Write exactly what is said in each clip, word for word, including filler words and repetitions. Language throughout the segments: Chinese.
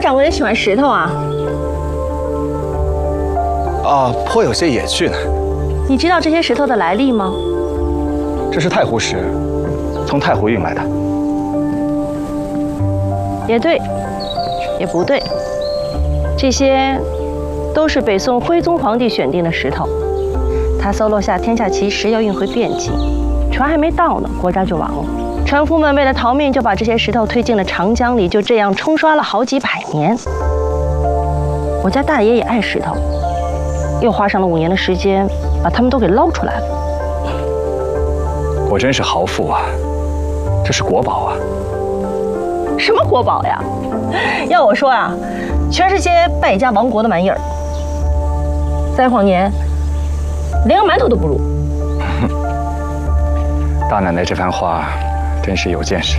掌柜的喜欢石头啊？ 啊，颇有些野趣呢。 你知道这些石头的来历吗？ 这是太湖石，从太湖运来的。 也对，也不对。这些都是北宋徽宗皇帝选定的石头。他搜罗下天下奇石，要运回汴京，船还没到呢，国家就亡了。船夫们为了逃命，就把这些石头推进了长江里，就这样冲刷了好几百年。我家大爷也爱石头，又花上了五年的时间，把它们都给捞出来了。 果真是豪富啊！这是国宝啊！ 什么国宝呀？要我说啊，全是些败家亡国的玩意儿。再晃年，连个馒头都不如。 大奶奶这番话真是有见识。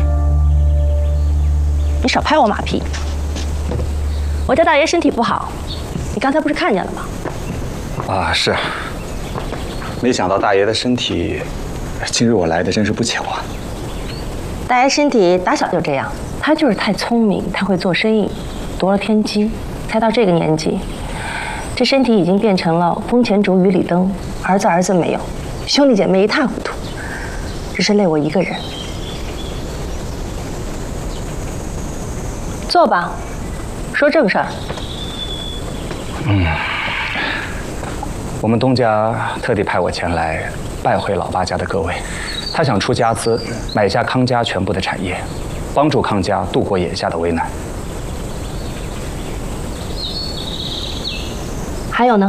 你少拍我马屁。我家大爷身体不好，你刚才不是看见了吗？ 啊，是。没想到大爷的身体，今日我来的真是不巧啊。 大爷身体打小就这样，他就是太聪明，太会做生意，夺了天机，才到这个年纪，这身体已经变成了风前烛雨里灯，儿子儿子没有，兄弟姐妹一塌糊涂，只是累我一个人。坐吧，说正事儿。 嗯，我们东家特地派我前来拜会老八家的各位，他想出家资买下康家全部的产业，帮助康家度过眼下的危难。 还有呢？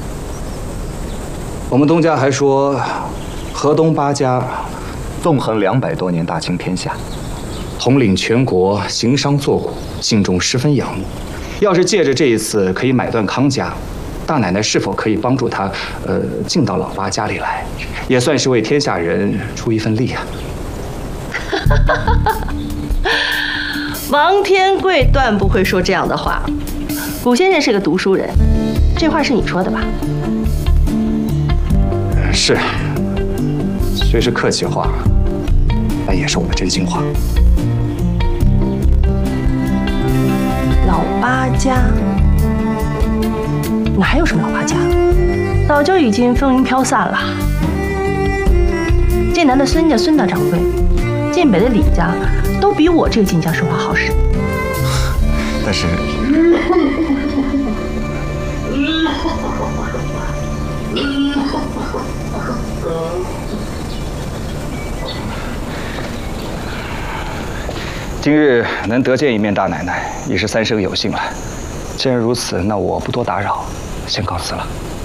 我们东家还说，河东八家纵横两百多年，大清天下，统领全国，行商做贾，信众十分仰慕。要是借着这一次可以买断康家，大奶奶是否可以帮助他，呃，进到老八家里来，也算是为天下人出一份力啊。 王天贵断不会说这样的话。古先生是个读书人，这话是你说的吧？ 是，虽是客气话，但也是我的真心话。 老八家，哪还有什么老八家？早就已经风云飘散了。晋南的孙家孙大掌柜，晋北的李家，都比我这个晋家说话好使。 但是，今日能得见一面大奶奶，已是三生有幸了。既然如此，那我不多打扰，先告辞了。